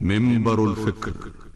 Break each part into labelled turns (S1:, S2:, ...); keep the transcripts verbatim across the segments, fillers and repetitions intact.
S1: منبر الفكر.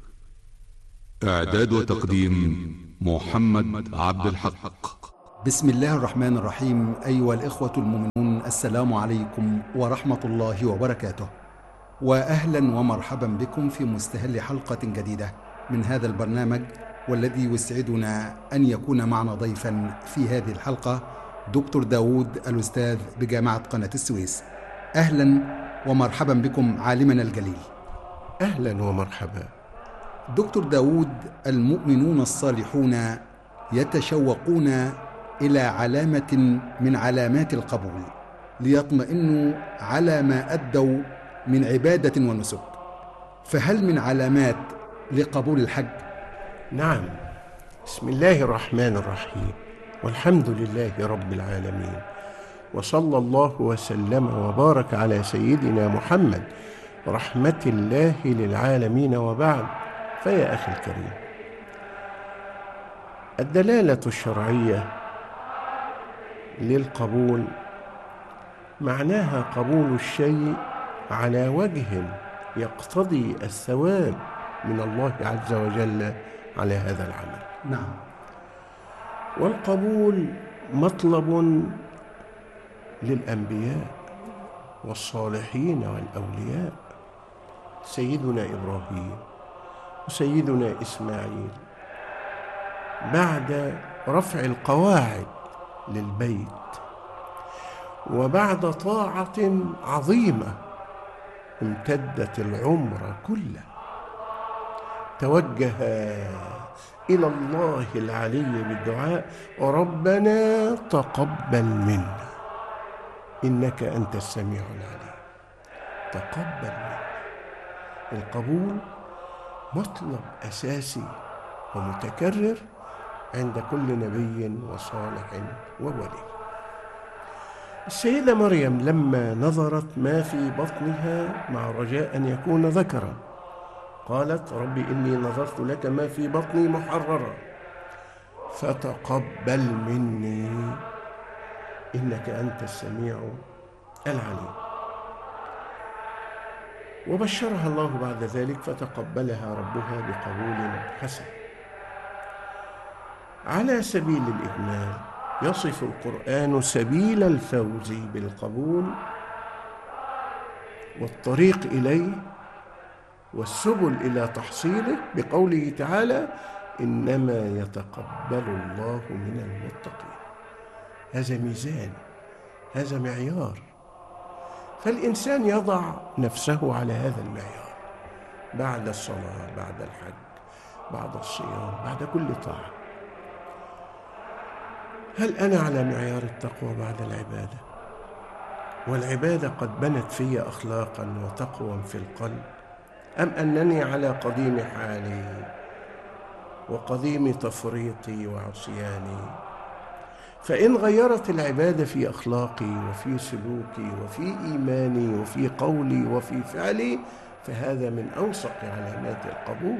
S1: إعداد وتقديم محمد عبد الحق.
S2: بسم الله الرحمن الرحيم. أيها الإخوة المؤمنون، السلام عليكم ورحمة الله وبركاته، وأهلا ومرحبا بكم في مستهل حلقة جديدة من هذا البرنامج، والذي يسعدنا أن يكون معنا ضيفا في هذه الحلقة دكتور داود الأستاذ بجامعة قناة السويس. أهلا ومرحبا بكم عالمنا الجليل.
S3: أهلا ومرحبا
S2: دكتور داود، المؤمنون الصالحون يتشوقون إلى علامة من علامات القبول ليطمئنوا على ما أدوا من عبادة ونسك، فهل من علامات لقبول الحج؟
S3: نعم. بسم الله الرحمن الرحيم، والحمد لله رب العالمين، وصلى الله وسلم وبارك على سيدنا محمد رحمة الله للعالمين، وبعد. فيا أخي الكريم، الدلالة الشرعية للقبول معناها قبول الشيء على وجه يقتضي الثواب من الله عز وجل على هذا العمل.
S2: نعم.
S3: والقبول مطلب للأنبياء والصالحين والأولياء، سيدنا إبراهيم وسيدنا إسماعيل بعد رفع القواعد للبيت وبعد طاعة عظيمة امتدت العمر كله، توجه إلى الله العلي بالدعاء: ربنا تقبل منا إنك أنت السميع العليم. تقبل منا. القبول مطلب أساسي ومتكرر عند كل نبي وصالح وولي. السيدة مريم لما نظرت ما في بطنها مع رجاء أن يكون ذكرا قالت: ربي إني نظرت لك ما في بطني محررا فتقبل مني إنك أنت السميع العليم. وبشرها الله بعد ذلك فتقبلها ربها بقبول حسن. على سبيل الإجمال، يصف القرآن سبيل الفوز بالقبول والطريق إليه والسبل إلى تحصيله بقوله تعالى: إنما يتقبل الله من المتقين. هذا ميزان، هذا معيار، فالإنسان يضع نفسه على هذا المعيار بعد الصلاة، بعد الحج، بعد الصيام، بعد كل طاعة. هل أنا على معيار التقوى بعد العبادة؟ والعبادة قد بنت في أخلاقا وتقوى في القلب، أم أنني على قديم حالي وقديم تفريطي وعصياني؟ فإن غيرت العبادة في أخلاقي وفي سلوكي وفي إيماني وفي قولي وفي فعلي فهذا من أوثق علامات القبول.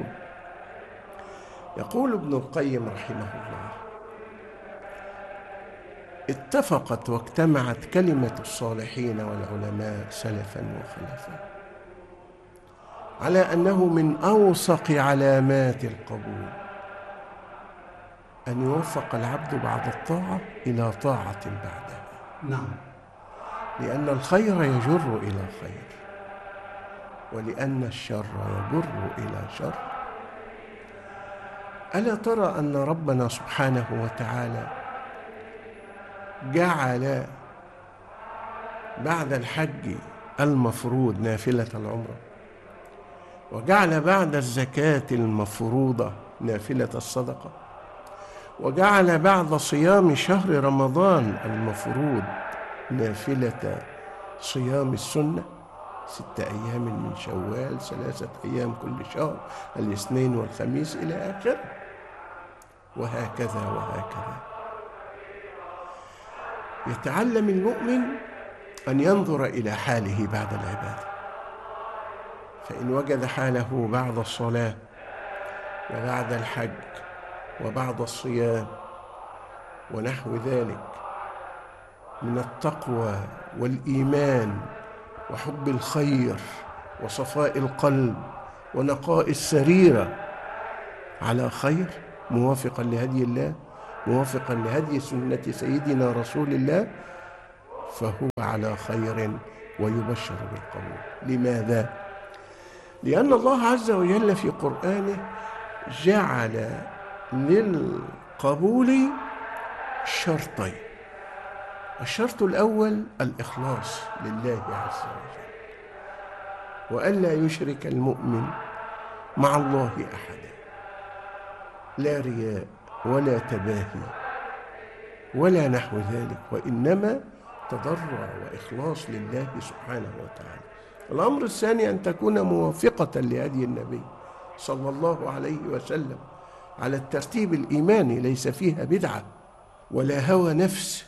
S3: يقول ابن القيم رحمه الله: اتفقت واجتمعت كلمة الصالحين والعلماء سلفا وخلفا على أنه من أوثق علامات القبول أن يوفق العبد بعد الطاعة إلى طاعة بعدها.
S2: نعم.
S3: لأن الخير يجر إلى خير، ولأن الشر يجر إلى شر. ألا ترى أن ربنا سبحانه وتعالى جعل بعد الحج المفروض نافلة العمرة، وجعل بعد الزكاة المفروضة نافلة الصدقة، وجعل بعد صيام شهر رمضان المفروض نافلة صيام السنة، ست أيام من شوال، ثلاثة أيام كل شهر، الاثنين والخميس إلى آخره، وهكذا وهكذا. يتعلم المؤمن أن ينظر إلى حاله بعد العبادة، فإن وجد حاله بعد الصلاة وبعد الحج وبعد الصيام ونحو ذلك من التقوى والإيمان وحب الخير وصفاء القلب ونقاء السريرة على خير، موافقا لهدي الله، موافقا لهدي سنة سيدنا رسول الله، فهو على خير ويبشر بالقبول. لماذا؟ لأن الله عز وجل في قرآنه جعل للقبول شرطين. الشرط الأول الإخلاص لله عز وجل، وألا يشرك المؤمن مع الله أحدا، لا رياء ولا تباهي ولا نحو ذلك، وإنما تضرع وإخلاص لله سبحانه وتعالى. الأمر الثاني أن تكون موافقة لهدي النبي صلى الله عليه وسلم على الترتيب الإيماني، ليس فيها بدعة ولا هوى نفس.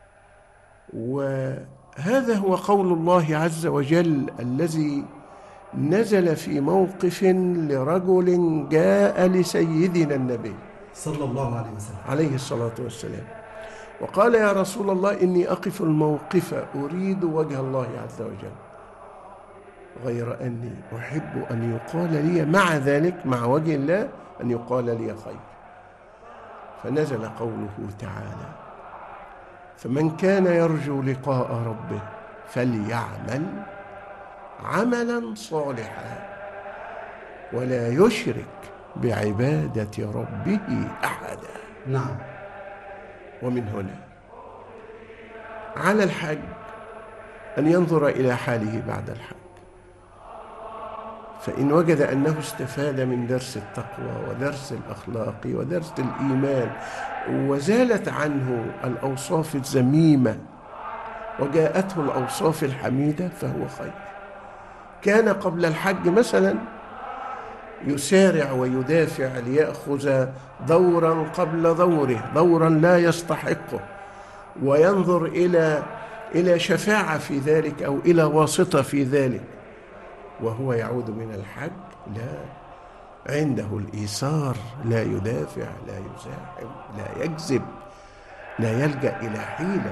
S3: وهذا هو قول الله عز وجل الذي نزل في موقف لرجل جاء لسيدنا النبي
S2: صلى الله عليه وسلم
S3: عليه الصلاة والسلام وقال: يا رسول الله، إني أقف الموقف أريد وجه الله عز وجل، غير أني أحب أن يقال لي مع ذلك، مع وجه الله، أن يقال لي خير. فنزل قوله تعالى: فمن كان يرجو لقاء ربه فليعمل عملا صالحا ولا يشرك بعبادة ربه أحدا.
S2: نعم.
S3: ومن هنا على الحج أن ينظر إلى حاله بعد الحج، فإن وجد أنه استفاد من درس التقوى ودرس الأخلاق ودرس الإيمان وزالت عنه الأوصاف الذميمة وجاءته الأوصاف الحميدة فهو خير. كان قبل الحج مثلا يسارع ويدافع ليأخذ دورا قبل دوره، دورا لا يستحقه، وينظر إلى إلى شفاعة في ذلك أو إلى واسطة في ذلك، وهو يعود من الحج لا، عنده الإيثار، لا يدافع، لا يزاحم، لا يكذب، لا يلجأ إلى حيلة،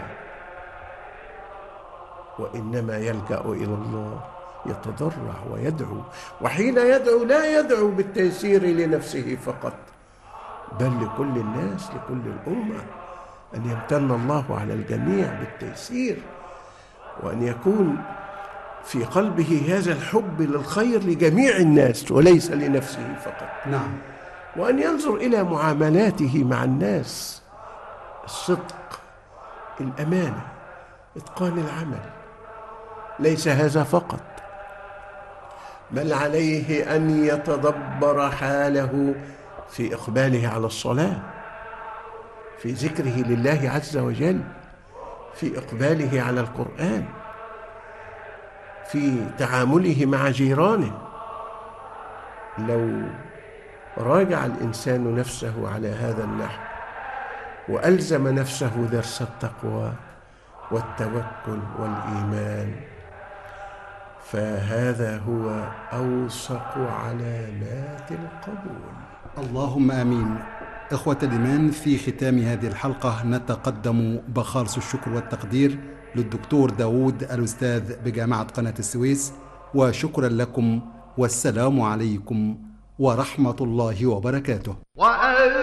S3: وإنما يلجأ إلى الله، يتضرع ويدعو. وحين يدعو لا يدعو بالتيسير لنفسه فقط، بل لكل الناس، لكل الأمة، أن يمتن الله على الجميع بالتيسير، وأن يكون في قلبه هذا الحب للخير لجميع الناس وليس لنفسه فقط.
S2: نعم.
S3: وأن ينظر إلى معاملاته مع الناس، الصدق، الأمانة، إتقان العمل. ليس هذا فقط، بل عليه أن يتدبر حاله في إقباله على الصلاة، في ذكره لله عز وجل، في إقباله على القرآن، في تعامله مع جيرانه. لو راجع الإنسان نفسه على هذا النحو وألزم نفسه درس التقوى والتوكل والإيمان، فهذا هو أوثق علامات القبول.
S2: اللهم آمين. إخوة الإيمان، في ختام هذه الحلقة نتقدم بخالص الشكر والتقدير للدكتور داود الأستاذ بجامعة قناة السويس، وشكرا لكم، والسلام عليكم ورحمة الله وبركاته.